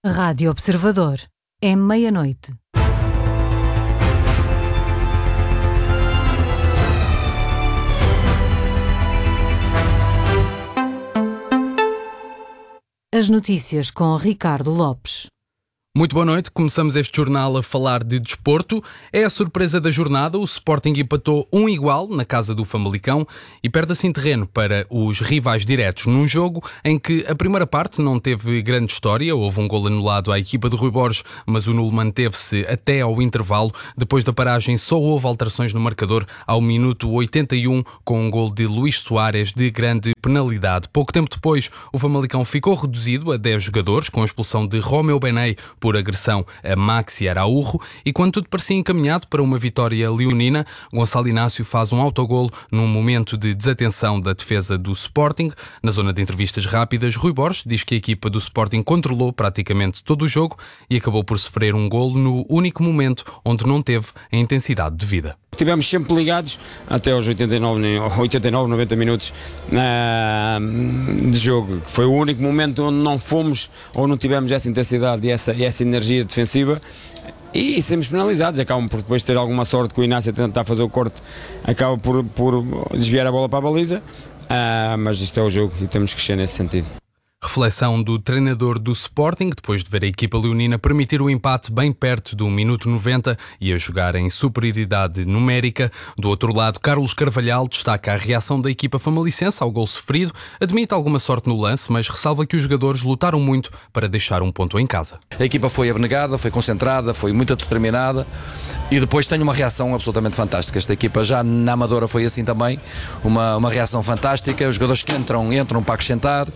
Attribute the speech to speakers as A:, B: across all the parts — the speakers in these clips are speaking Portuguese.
A: Rádio Observador. É meia-noite. As notícias com Ricardo Lopes.
B: Muito boa noite, começamos este jornal a falar de desporto. É a surpresa da jornada, o Sporting empatou 1-1 na casa do Famalicão e perde assim terreno para os rivais diretos num jogo em que a primeira parte não teve grande história. Houve um golo anulado à equipa de Rui Borges, mas o nulo manteve-se até ao intervalo. Depois da paragem só houve alterações no marcador ao minuto 81 com um golo de Luís Soares de grande penalidade. Pouco tempo depois o Famalicão ficou reduzido a 10 jogadores com a expulsão de Romeu Benet por agressão a Maxi Araújo e quando tudo parecia encaminhado para uma vitória leonina, Gonçalo Inácio faz um autogolo num momento de desatenção da defesa do Sporting. Na zona de entrevistas rápidas, Rui Borges diz que a equipa do Sporting controlou praticamente todo o jogo e acabou por sofrer um golo no único momento onde não teve a intensidade devida.
C: Estivemos sempre ligados até aos 89, 90 minutos de jogo. Foi o único momento onde não fomos ou não tivemos essa intensidade e essa energia defensiva e sermos penalizados. Acabam por depois ter alguma sorte que o Inácio tentar fazer o corte, acaba por desviar a bola para a baliza, mas isto é o jogo e temos que crescer nesse sentido.
B: Reflexão do treinador do Sporting, depois de ver a equipa leonina permitir o empate bem perto do minuto 90 e a jogar em superioridade numérica. Do outro lado, Carlos Carvalhal destaca a reação da equipa famalicense ao gol sofrido, admite alguma sorte no lance, mas ressalva que os jogadores lutaram muito para deixar um ponto em casa.
D: A equipa foi abnegada, foi concentrada, foi muito determinada e depois tem uma reação absolutamente fantástica. Esta equipa já na Amadora foi assim também, uma reação fantástica, os jogadores que entram para acrescentar.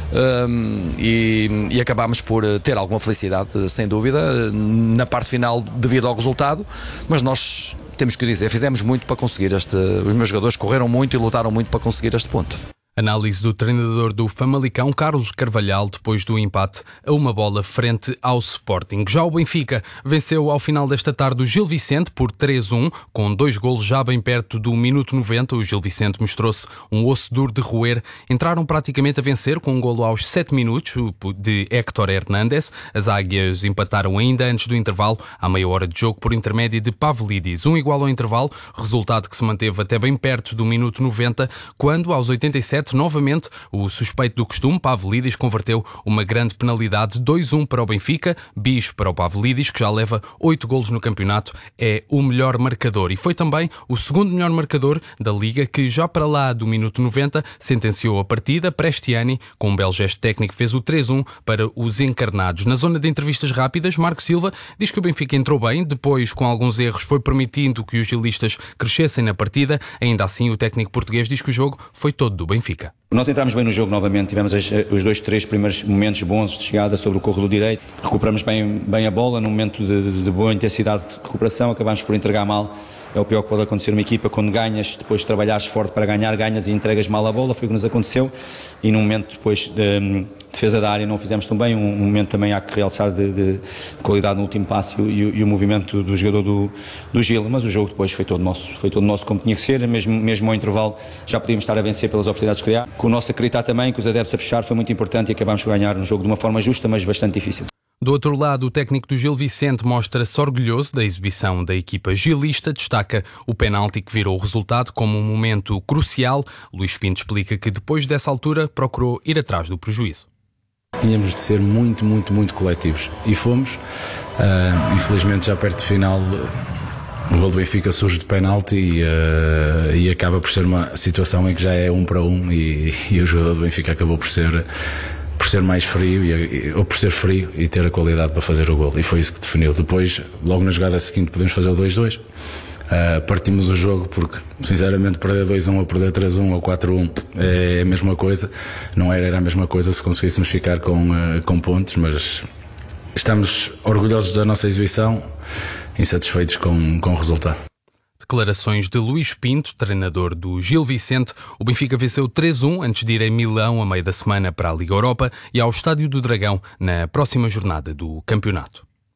D: E acabámos por ter alguma felicidade, sem dúvida, na parte final devido ao resultado, mas nós temos que dizer, fizemos muito para conseguir os meus jogadores correram muito e lutaram muito para conseguir este ponto.
B: Análise do treinador do Famalicão, Carlos Carvalhal, depois do empate a uma bola frente ao Sporting. Já o Benfica venceu ao final desta tarde o Gil Vicente por 3-1, com 2 golos já bem perto do minuto 90. O Gil Vicente mostrou-se um osso duro de roer. Entraram praticamente a vencer com um golo aos 7 minutos de Héctor Hernández. As águias empataram ainda antes do intervalo, à meia hora de jogo, por intermédio de Pavlidis. 1-1 ao intervalo, resultado que se manteve até bem perto do minuto 90, quando, aos 87, novamente, o suspeito do costume, Pavlidis, converteu uma grande penalidade. 2-1 para o Benfica, bis para o Pavlidis, que já leva 8 golos no campeonato, é o melhor marcador. E foi também o segundo melhor marcador da Liga, que já para lá do minuto 90 sentenciou a partida. Prestiani, com um belo gesto técnico, fez o 3-1 para os encarnados. Na zona de entrevistas rápidas, Marco Silva diz que o Benfica entrou bem, depois, com alguns erros, foi permitindo que os gilistas crescessem na partida. Ainda assim, o técnico português diz que o jogo foi todo do Benfica.
E: Nós entramos bem no jogo novamente, tivemos os 2, 3 primeiros momentos bons de chegada sobre o corredor direito, recuperamos bem a bola num momento de boa intensidade de recuperação, acabámos por entregar mal. É o pior que pode acontecer numa equipa, quando ganhas, depois de trabalhares forte para ganhar, ganhas e entregas mal a bola, foi o que nos aconteceu, e num momento depois de defesa da área não fizemos tão bem, um momento também há que realçar de qualidade no último passe e o movimento do jogador do Gil, mas o jogo depois foi todo nosso como tinha que ser, mesmo ao intervalo já podíamos estar a vencer pelas oportunidades que criar, com o nosso acreditar também, que os adeptos a fechar foi muito importante e acabámos por ganhar um jogo de uma forma justa, mas bastante difícil.
B: Do outro lado, o técnico do Gil Vicente mostra-se orgulhoso da exibição da equipa gilista, destaca o penalti que virou o resultado como um momento crucial. Luís Pinto explica que depois dessa altura procurou ir atrás do prejuízo.
F: Tínhamos de ser muito, muito, muito coletivos e fomos. Infelizmente já perto do final o gol do Benfica surge de penalti e acaba por ser uma situação em que já é 1 para 1 e o jogador do Benfica acabou por ser mais frio ou por ser frio e ter a qualidade para fazer o gol, e foi isso que definiu. Depois, logo na jogada seguinte, podemos fazer o 2-2. Partimos o jogo porque, sinceramente, perder 2-1 ou perder 3-1 ou 4-1 é a mesma coisa. Não era a mesma coisa se conseguíssemos ficar com pontos, mas estamos orgulhosos da nossa exibição, insatisfeitos com o resultado.
B: Declarações de Luís Pinto, treinador do Gil Vicente. O Benfica venceu 3-1 antes de ir a Milão a meio da semana para a Liga Europa e ao Estádio do Dragão na próxima jornada do campeonato.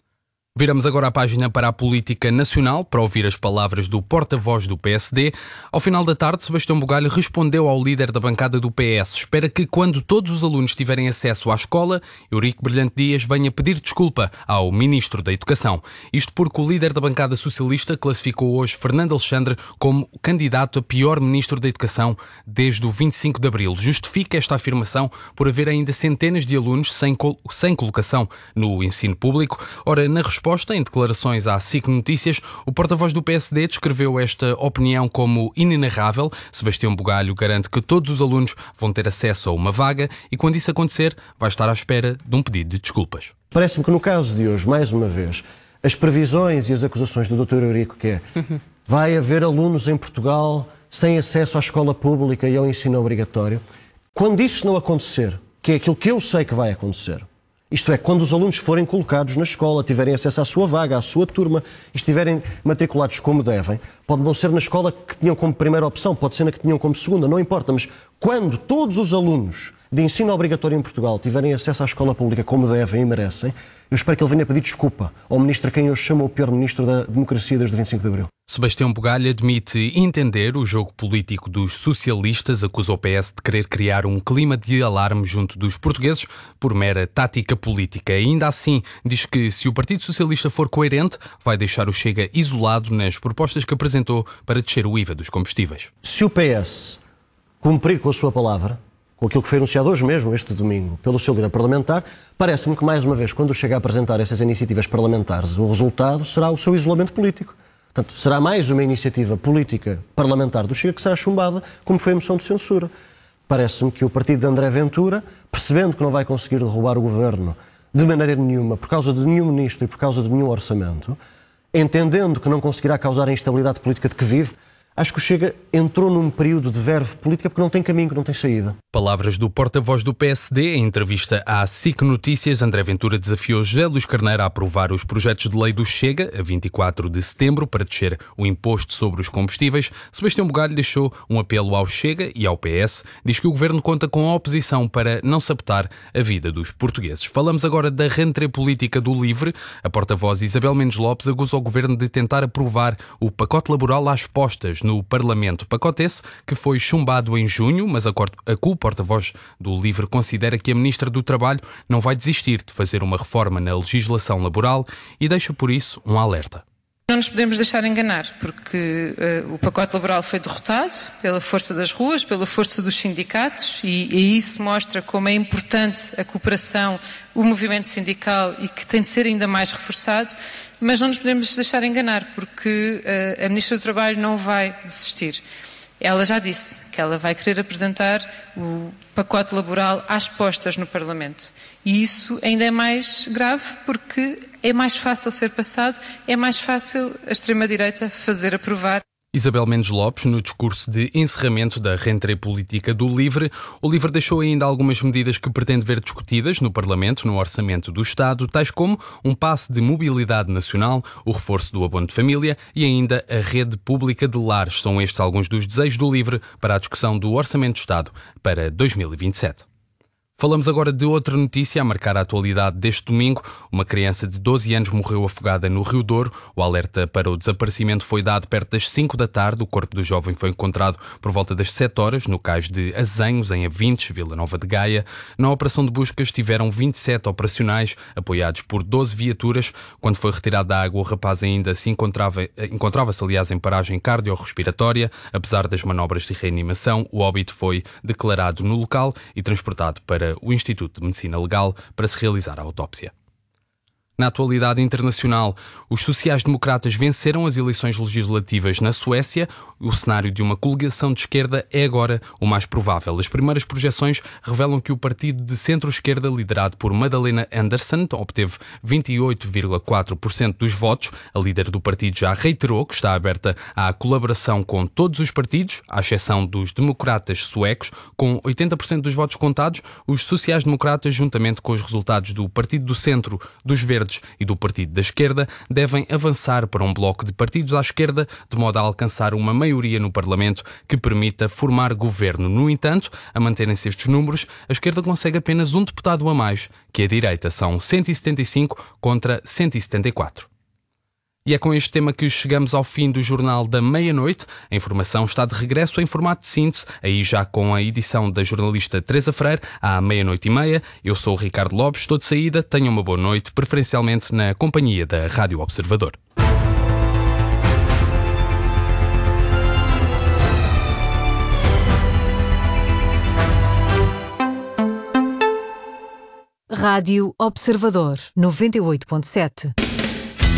B: Viramos agora a página para a política nacional, para ouvir as palavras do porta-voz do PSD. Ao final da tarde, Sebastião Bugalho respondeu ao líder da bancada do PS. Espera que, quando todos os alunos tiverem acesso à escola, Eurico Brilhante Dias venha pedir desculpa ao Ministro da Educação. Isto porque o líder da bancada socialista classificou hoje Fernando Alexandre como candidato a pior Ministro da Educação desde o 25 de abril. Justifica esta afirmação por haver ainda centenas de alunos sem colocação no ensino público. Ora, na resposta, em declarações à SIC Notícias, o porta-voz do PSD descreveu esta opinião como inenarrável. Sebastião Bugalho garante que todos os alunos vão ter acesso a uma vaga e, quando isso acontecer, vai estar à espera de um pedido de desculpas.
G: Parece-me que no caso de hoje, mais uma vez, as previsões e as acusações do Dr. Eurico, que é vai haver alunos em Portugal sem acesso à escola pública e ao ensino obrigatório, quando isso não acontecer, que é aquilo que eu sei que vai acontecer, isto é, quando os alunos forem colocados na escola, tiverem acesso à sua vaga, à sua turma, e estiverem matriculados como devem, pode não ser na escola que tinham como primeira opção, pode ser na que tinham como segunda, não importa, mas quando todos os alunos de ensino obrigatório em Portugal tiverem acesso à escola pública como devem e merecem, eu espero que ele venha pedir desculpa ao ministro a quem eu chamo o pior ministro da democracia desde o 25 de abril.
B: Sebastião Bugalho admite entender o jogo político dos socialistas, acusa o PS de querer criar um clima de alarme junto dos portugueses por mera tática política. E ainda assim, diz que se o Partido Socialista for coerente, vai deixar o Chega isolado nas propostas que apresentou para descer o IVA dos combustíveis.
G: Se o PS cumprir com a sua palavra, com aquilo que foi anunciado hoje mesmo, este domingo, pelo seu líder parlamentar, parece-me que, mais uma vez, quando chega a apresentar essas iniciativas parlamentares, o resultado será o seu isolamento político. Portanto, será mais uma iniciativa política parlamentar do Chega que será chumbada, como foi a moção de censura. Parece-me que o partido de André Ventura, percebendo que não vai conseguir derrubar o governo de maneira nenhuma, por causa de nenhum ministro e por causa de nenhum orçamento, entendendo que não conseguirá causar a instabilidade política de que vive, acho que o Chega entrou num período de verve política porque não tem caminho, não tem saída.
B: Palavras do porta-voz do PSD. Em entrevista à SIC Notícias, André Ventura desafiou José Luís Carneiro a aprovar os projetos de lei do Chega a 24 de setembro para descer o imposto sobre os combustíveis. Sebastião Bugalho deixou um apelo ao Chega e ao PS. Diz que o governo conta com a oposição para não sabotar a vida dos portugueses. Falamos agora da rentrée política do LIVRE. A porta-voz Isabel Mendes Lopes acusa o governo de tentar aprovar o pacote laboral às postas no Parlamento. Pacote esse que foi chumbado em junho, mas a porta-voz do LIVRE considera que a Ministra do Trabalho não vai desistir de fazer uma reforma na legislação laboral e deixa por isso um alerta.
H: Não nos podemos deixar enganar, porque o pacote laboral foi derrotado pela força das ruas, pela força dos sindicatos e isso mostra como é importante a cooperação, o movimento sindical e que tem de ser ainda mais reforçado, mas não nos podemos deixar enganar, porque a Ministra do Trabalho não vai desistir. Ela já disse que ela vai querer apresentar o pacote laboral às postas no Parlamento. E isso ainda é mais grave porque é mais fácil ser passado, é mais fácil a extrema-direita fazer aprovar.
B: Isabel Mendes Lopes, no discurso de encerramento da rentrée política do LIVRE. O LIVRE deixou ainda algumas medidas que pretende ver discutidas no Parlamento, no Orçamento do Estado, tais como um passe de mobilidade nacional, o reforço do abono de família e ainda a rede pública de lares. São estes alguns dos desejos do LIVRE para a discussão do Orçamento do Estado para 2027. Falamos agora de outra notícia a marcar a atualidade deste domingo. Uma criança de 12 anos morreu afogada no Rio Douro. O alerta para o desaparecimento foi dado perto das 5 da tarde. O corpo do jovem foi encontrado por volta das 7 horas no cais de Azenhos, em Avintes, Vila Nova de Gaia. Na operação de busca estiveram 27 operacionais, apoiados por 12 viaturas. Quando foi retirado da água, o rapaz ainda se encontrava-se, aliás, em paragem cardiorrespiratória. Apesar das manobras de reanimação, o óbito foi declarado no local e transportado para o Instituto de Medicina Legal para se realizar a autópsia. Na atualidade internacional, os sociais-democratas venceram as eleições legislativas na Suécia. O cenário de uma coligação de esquerda é agora o mais provável. As primeiras projeções revelam que o partido de centro-esquerda, liderado por Magdalena Andersson, obteve 28,4% dos votos. A líder do partido já reiterou que está aberta à colaboração com todos os partidos, à exceção dos democratas suecos. Com 80% dos votos contados, os sociais-democratas, juntamente com os resultados do Partido do Centro, dos Verdes Verdes e do Partido da Esquerda devem avançar para um bloco de partidos à esquerda, de modo a alcançar uma maioria no Parlamento que permita formar governo. No entanto, a manterem-se estes números, a esquerda consegue apenas um deputado a mais, que a direita são 175 contra 174. E é com este tema que chegamos ao fim do Jornal da Meia-Noite. A informação está de regresso em formato de síntese, aí já com a edição da jornalista Teresa Freire, à 00:30. Eu sou o Ricardo Lopes, estou de saída, tenham uma boa noite, preferencialmente na companhia da Rádio Observador.
A: Rádio Observador 98.7.